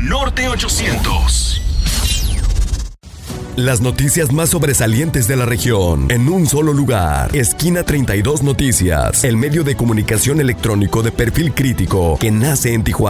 Norte 800. Las noticias más sobresalientes de la región, en un solo lugar. Esquina 32 Noticias, el medio de comunicación electrónico de perfil crítico que nace en Tijuana.